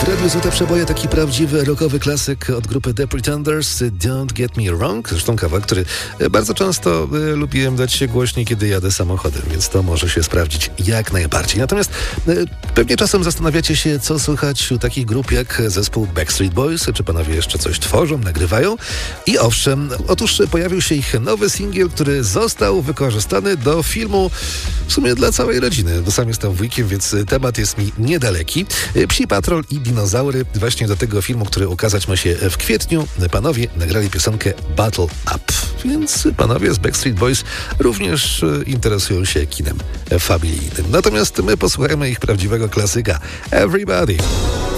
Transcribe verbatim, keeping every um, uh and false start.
radiu Złote Przeboje, taki prawdziwy rockowy klasyk od grupy The Pretenders, Don't Get Me Wrong. Zresztą kawałek, który bardzo często y, lubiłem dać się głośniej, kiedy jadę samochodem, więc to może się sprawdzić jak najbardziej. Natomiast y, pewnie czasem zastanawiacie się, co słychać u takich grup jak zespół Backstreet Boys. Czy panowie jeszcze coś tworzą, nagrywają? I owszem, otóż pojawił się ich nowy singiel, który został wykorzystany do filmu w sumie dla całej rodziny. Bo sam jestem wujkiem, więc temat jest mi niedaleki. Psi Patrol i dinozaury. Właśnie do tego filmu, który ukazać ma się w kwietniu, panowie nagrali piosenkę Battle Up. Więc panowie z Backstreet Boys również interesują się kinem familijnym. Natomiast my posłuchajmy ich prawdziwego klasyka Everybody.